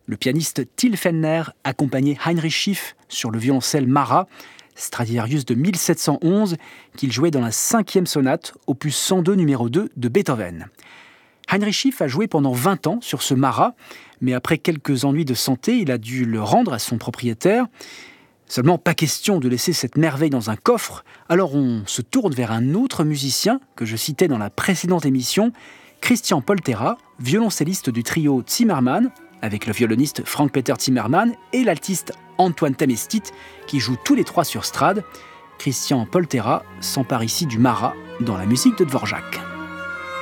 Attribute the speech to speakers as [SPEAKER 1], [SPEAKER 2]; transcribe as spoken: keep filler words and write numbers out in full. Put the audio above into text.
[SPEAKER 1] Le pianiste Till Fellner accompagnait Heinrich Schiff sur le violoncelle Marat, Stradivarius de mille sept cent onze, qu'il jouait dans la cinquième sonate, opus cent deux numéro deux de Beethoven. Heinrich Schiff a joué pendant vingt ans sur ce Marat, mais après quelques ennuis de santé, il a dû le rendre à son propriétaire. Seulement, pas question de laisser cette merveille dans un coffre, alors on se tourne vers un autre musicien que je citais dans la précédente émission, Christian Poltera, violoncelliste du trio Zimmermann, avec le violoniste Frank-Peter Zimmermann et l'altiste Antoine Tamestit, qui jouent tous les trois sur Strad. Christian Poltera s'empare ici du Marat dans la musique de Dvorak.